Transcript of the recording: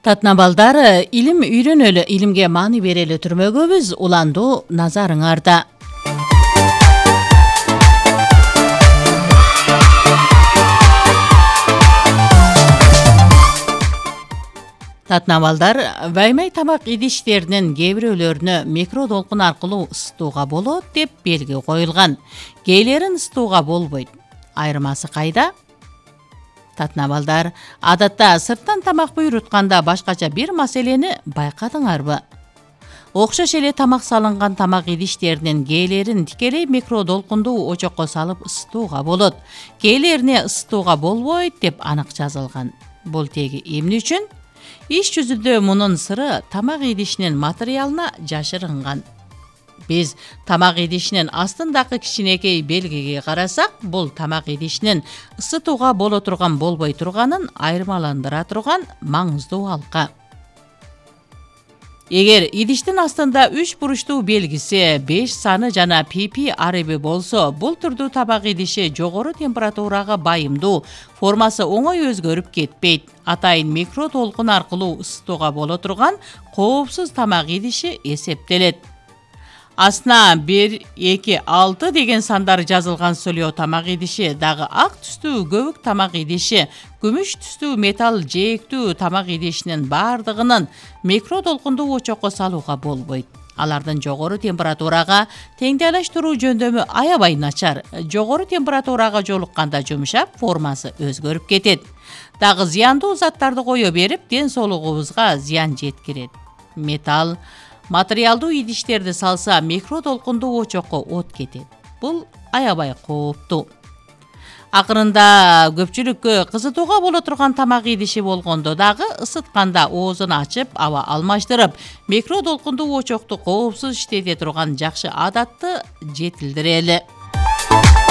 Татна балдар, илим үйрөнөлү, илимге маани берели түрмөгөбүз, уландуу назарыңарда. Татна балдар, ваймай тамак идиштеринин кээ бирөөлөрүнө микродолкун аркылуу ысытууга болот деп белги коюлган. Кээлерин ысытууга болбойт. Айырмасы кайда? Татна балдар, адатта сырттан тамак буйрутканда башкача бир маселени байкадыңарбы? Окшош эле тамак салынган тамак идиштеринин кээлерин тикелей микродолкундуу очокко салып ысытууга болот. Кээлерине ысытууга болбойт деп анык жазылган. Бул теги эмне үчүн? Иш жүзүндө мунун сыры тамак идишинин материалына жашырынган. Биз тамак идишинин астындагы кичинекей белгиге карасак, бул тамак идишинин ысытууга боло турган болбой турганын айырмаландыра турган маңыздуу алка. Эгер идиштин астында 3 буручтуу белгиси, 5 саны жана PP арыбы болсо, бул түрдүү тамак идиши жогору температурага байымдуу, формасы оңой өзгөрүп кетпейт. Атайын микродолкун аркылуу ысытууга боло турган коопсуз тамак идиши эсептелет. Астына 1, 2, 6 деген сандар жазылган солио тамак идиши, дагы ак түстүү көбүк тамак идиши, күмүш түстүү металл жээктүү тамак идишинин бардыгынын микродолкундуу очокко салууга болбойт. Алардын жогору температурага теңдейлештирүү жөндөмү аябай начар. Жогору температурага жолукканда жумшап, формасы өзгөрүп кетет. Дагы зыяндуу заттарды кое берип, ден соолугубузга зыян жеткирет. Металл, материалдуу идиштерди салса, микродолкундуу очокко от кетет. Бул аябай кооптуу. Акырында көпчүлүккө кызытууга боло турган тамак идиши болгондо дагы ысытканда оозун ачып, аба алмаштырып, микродолкундуу очокту коопсуз иштете турган жакшы адатты жетилдирели.